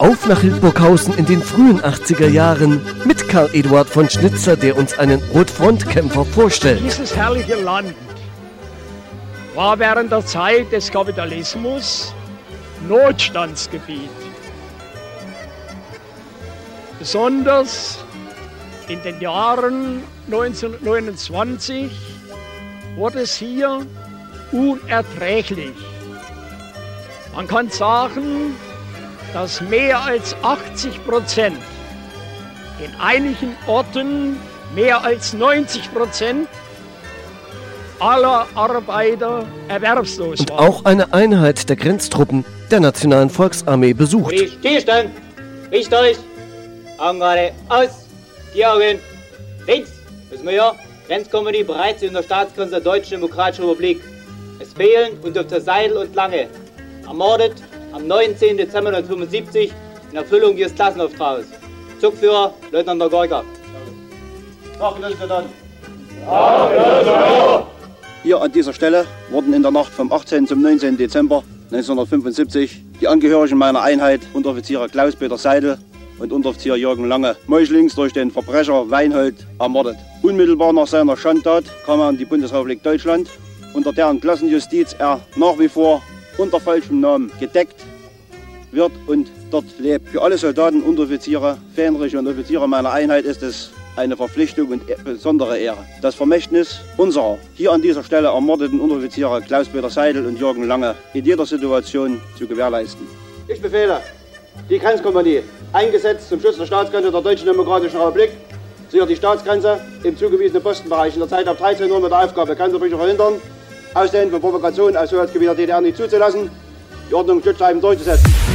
Auf nach Hildburghausen in den frühen 80er Jahren mit Karl Eduard von Schnitzer, der uns einen Rotfrontkämpfer vorstellt. Dieses herrliche Land war während der Zeit des Kapitalismus Notstandsgebiet. Besonders in den Jahren 1929 wurde es hier unerträglich. Man kann sagen, dass mehr als 80%, in einigen Orten mehr als 90% aller Arbeiter erwerbslos Und waren. auch eine Einheit der Grenztruppen der Nationalen Volksarmee besucht. Stillstand, Richt euch, Augen gerade aus, die Augen links, müssen wir hier, Grenzkompanie bereits in der Staatsgrenze der Deutschen Demokratischen Republik. Es fehlen und Dr. Seidel und Lange, ermordet am 19. Dezember 1975 in Erfüllung ihres Klassenauftrags. Zugführer Leutnant Gorka. Hier an dieser Stelle wurden in der Nacht vom 18. zum 19. Dezember 1975 die Angehörigen meiner Einheit, Unteroffiziere Klaus-Peter Seidel und Unteroffizier Jürgen Lange, meuchlings durch den Verbrecher Weinhold ermordet. Unmittelbar nach seiner Schandtat kam er in die Bundesrepublik Deutschland, unter deren Klassenjustiz er nach wie vor unter falschem Namen gedeckt wird und dort lebt. Für alle Soldaten, Unteroffiziere, Fähnriche und Offiziere meiner Einheit ist es eine Verpflichtung und besondere Ehre, das Vermächtnis unserer hier an dieser Stelle ermordeten Unteroffiziere Klaus-Peter Seidel und Jürgen Lange in jeder Situation zu gewährleisten. Ich befehle, die Grenzkompanie, eingesetzt zum Schutz der Staatsgrenze der Deutschen Demokratischen Republik, sichert die Staatsgrenze im zugewiesenen Postenbereich in der Zeit ab 13 Uhr mit der Aufgabe, Grenzbrüche verhindern, Ausdehnen von Provokationen aus Hoheitsgebiet der DDR nicht zuzulassen, die Ordnung und Schutzschreiben durchzusetzen.